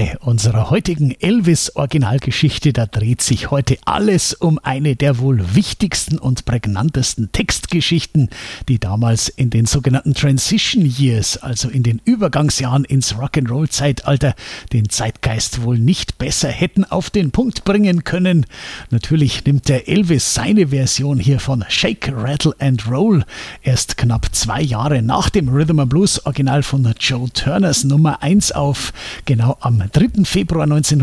Bei unserer heutigen Elvis-Originalgeschichte, da dreht sich heute alles um eine der wohl wichtigsten und prägnantesten Textgeschichten, die damals in den sogenannten Transition Years, also in den Übergangsjahren ins Rock'n'Roll-Zeitalter, den Zeitgeist wohl nicht besser hätten auf den Punkt bringen können. Natürlich nimmt der Elvis seine Version hier von Shake, Rattle and Roll erst knapp 2 Jahre nach dem Rhythm and Blues Original von Joe Turners Nummer 1 auf, genau am 3. Februar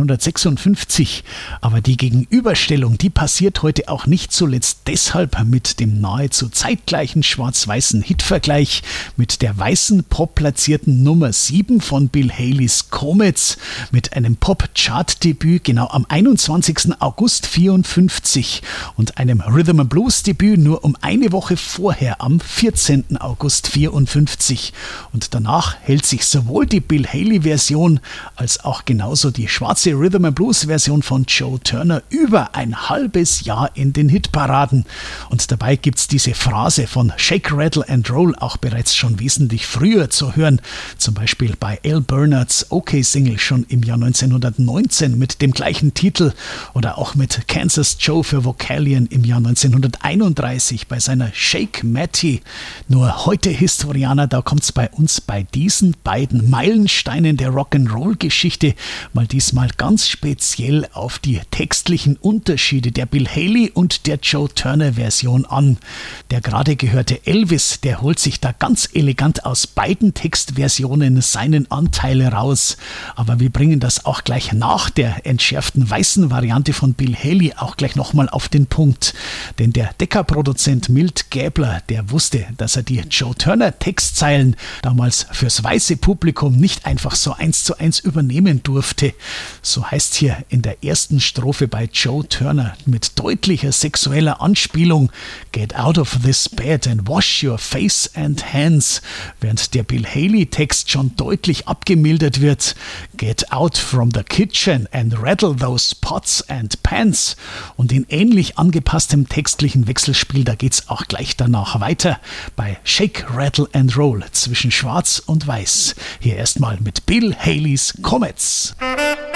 1956. Aber die Gegenüberstellung, die passiert heute auch nicht zuletzt deshalb mit dem nahezu zeitgleichen schwarz-weißen Hitvergleich mit der weißen Pop-platzierten Nummer 7 von Bill Haleys Comets mit einem Pop-Chart-Debüt genau am 21. August 1954 und einem Rhythm and Blues-Debüt nur um eine Woche vorher am 14. August 1954. Und danach hält sich sowohl die Bill Haley-Version als auch genauso die schwarze Rhythm and Blues-Version von Joe Turner über ein halbes Jahr in den Hitparaden. Und dabei gibt's diese Phrase von Shake, Rattle and Roll auch bereits schon wesentlich früher zu hören. Zum Beispiel bei Al Bernards OK-Single schon im Jahr 1919 mit dem gleichen Titel oder auch mit Kansas Joe für Vocalion im Jahr 1931 bei seiner Shake Matty. Nur heute, Historianer, da kommt's bei uns bei diesen beiden Meilensteinen der Rock'n'Roll-Geschichte mal diesmal ganz speziell auf die textlichen Unterschiede der Bill Haley und der Joe Turner Version an. Der gerade gehörte Elvis, der holt sich da ganz elegant aus beiden Textversionen seinen Anteil raus. Aber wir bringen das auch gleich nach der entschärften weißen Variante von Bill Haley auch gleich nochmal auf den Punkt. Denn der Decca-Produzent Milt Gabler, der wusste, dass er die Joe Turner Textzeilen damals fürs weiße Publikum nicht einfach so 1:1 übernehmen durfte. So heißt hier in der ersten Strophe bei Joe Turner mit deutlicher sexueller Anspielung: Get out of this bed and wash your face and hands, während der Bill Haley Text schon deutlich abgemildert wird: Get out from the kitchen and rattle those pots and pans. Und in ähnlich angepasstem textlichen Wechselspiel, da geht's auch gleich danach weiter bei Shake, Rattle and Roll zwischen Schwarz und Weiß. Hier erstmal mit Bill Haleys Comets.